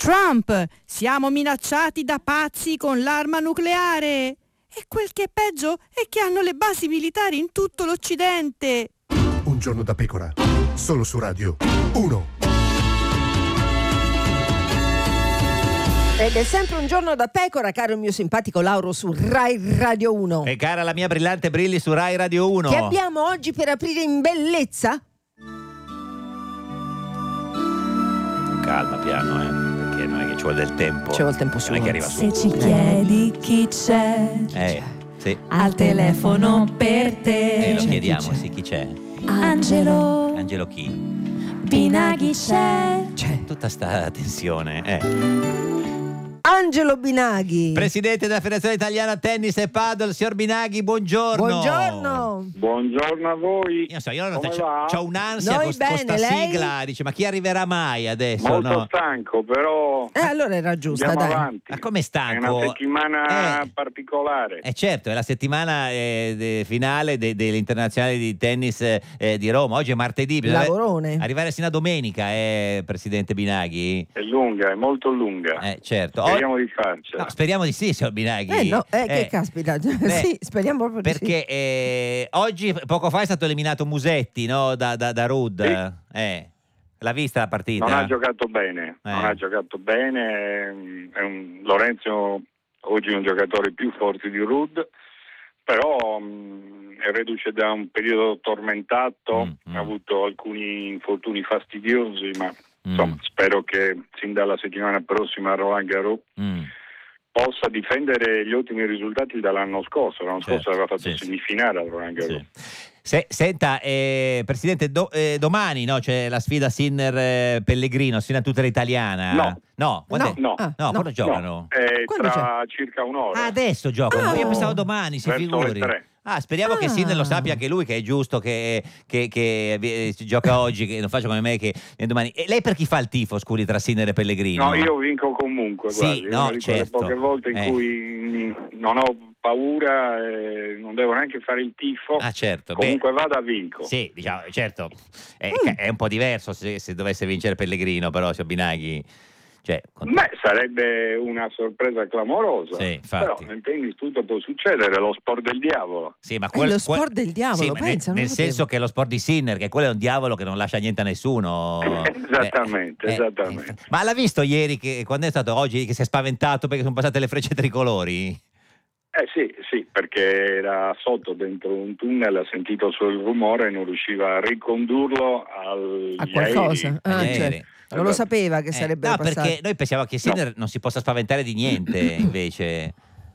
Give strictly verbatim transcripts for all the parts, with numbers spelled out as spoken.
Trump, siamo minacciati da pazzi con l'arma nucleare. E quel che è peggio è che hanno le basi militari in tutto l'Occidente. Un giorno da pecora, solo su Radio uno. Ed è sempre un giorno da pecora, caro il mio simpatico Lauro, su Rai Radio uno. E cara la mia brillante Brilli su Rai Radio uno. Che abbiamo oggi per aprire in bellezza? Calma, piano, eh, perché non è che ci vuole del tempo. Ci vuole il tempo suo. Non è che arriva Se su. ci chiedi chi c'è Eh, sì. al telefono per te, E lo chiediamo, sì, chi c'è? Angelo Angelo chi? Binaghi c'è. C'è tutta sta tensione, eh. Angelo Binaghi. Presidente della Federazione Italiana Tennis e Padel, signor Binaghi, buongiorno. Buongiorno. Buongiorno a voi. Io so, io non Come c'ho, va? c'ho un'ansia Noi con, con bene, sta lei? sigla, dice, ma chi arriverà mai adesso? Molto No? stanco, però Eh, allora era giusta, andiamo dai. avanti. Ma come È stanco? una settimana Eh. particolare. Eh certo, è la settimana eh, de- finale de- dell'internazionale di tennis eh, di Roma. Oggi è martedì, bisogna Lavorone. arrivare sino a domenica, eh, Presidente Binaghi. È lunga, è molto lunga. Eh certo. O- Speriamo di farcela. no, speriamo di sì, signor Binaghi. Eh no, eh, che Eh, caspita. beh, Sì, speriamo proprio di sì. Perché eh, oggi, poco fa, è stato eliminato Musetti, no? Da, da, da Rudd. Sì. Eh, l'ha vista la partita? Non ha giocato bene, Eh. non ha giocato bene. È un, Lorenzo oggi è un giocatore più forte di Rudd, però mh, è reduce da un periodo tormentato, Mm, mm. ha avuto alcuni infortuni fastidiosi, ma Mm, insomma spero che sin dalla settimana prossima a Roland Garros mm. possa difendere gli ottimi risultati dall'anno scorso. L'anno Certo, scorso aveva fatto sì, sì. semifinale al Roland Garros. Sì. Se- senta, eh, Presidente, do- eh, domani no, c'è la sfida Sinner-Pellegrino, sfida tutta italiana. No. No, quando è? No, Ah, No, no. quando giocano? No, è Quando tra circa un'ora. Ah, adesso giocano. Ah. Io pensavo domani, si Verso figuri. le tre. Ah, speriamo che Ah. Sinner lo sappia anche lui, che è giusto che, che, che eh, gioca oggi, che non faccia come me che viene domani. E lei per chi fa il tifo, scusi, tra Sinner e Pellegrino? No, io vinco comunque, Sì, guardi, è no, una di quelle certo. poche volte in Eh. cui non ho paura e non devo neanche fare il tifo. Ah, certo. Comunque Beh, vado a vinco. sì, diciamo, certo. È, Mm. è un po' diverso se, se dovesse vincere Pellegrino, però, signor Binaghi. Cioè, con- Beh, sarebbe una sorpresa clamorosa. Sì, infatti. Però nel tennis tutto può succedere, è lo sport del diavolo. Sì, ma È quel- lo quel- sport del diavolo, sì, ma nel- pensa, non nel lo senso sapevo. che è lo sport di Sinner, che quello è un diavolo che non lascia niente a nessuno. Esattamente, esattamente. eh. Ma l'ha visto ieri, che quando è stato oggi, che si è spaventato perché sono passate le frecce tricolori? Eh sì, sì, perché era sotto dentro un tunnel, ha sentito solo il rumore e non riusciva a ricondurlo al A qualcosa. Ah, Agli cioè, aerei. non lo sapeva che Eh, sarebbe no, passato. perché noi pensiamo che Sinner non si possa spaventare di niente, invece.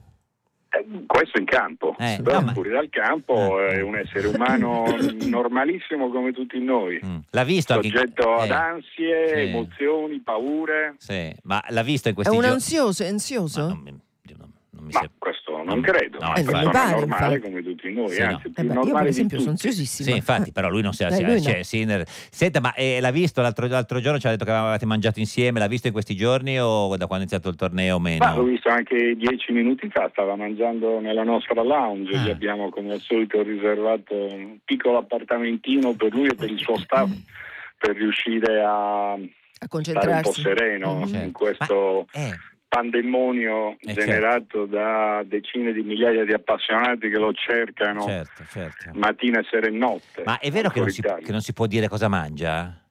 Eh, questo in campo, Eh, però no, ma- fuori dal campo Eh. è un essere umano normalissimo come tutti noi, Mm. L'ha visto anche soggetto ad eh, ansie, sì. emozioni, paure, Sì, ma l'ha visto in È questi un giorni? ansioso, è ansioso? Ma non mi, non, non mi ma sembra. questo non Non- credo, no, è eh, una non mi persona pare, normale infatti. come tutti noi, Sì, no. anzi Eh più beh, io per normale di esempio sono tutti. ansiosissima. Sì, infatti, però lui non si Eh, si- lui cioè, no. Sinner. Senta, ma eh, l'ha visto l'altro, l'altro giorno? Ci ha detto che avevate mangiato insieme. L'ha visto in questi giorni o da quando è iniziato il torneo o meno? Ma l'ho visto anche dieci minuti fa, stava mangiando nella nostra lounge, Ah. gli abbiamo come al solito riservato un piccolo appartamentino per lui e per il suo staff per riuscire a A stare un po' concentrarsi. sereno Mhm. in Certo. questo Ma- eh, pandemonio Eh, generato da decine di migliaia di appassionati che lo cercano certo, certo. mattina, sera e notte. Ma è vero che non, fuori si, Italia. che non si può dire cosa mangia?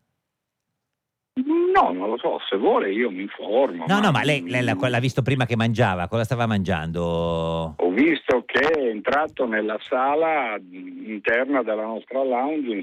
No, non lo so, se vuole io mi informo. No, no, ma lei, lei l'ha, l'ha visto prima che mangiava. Cosa stava mangiando? Ho visto che è entrato nella sala interna della nostra lounge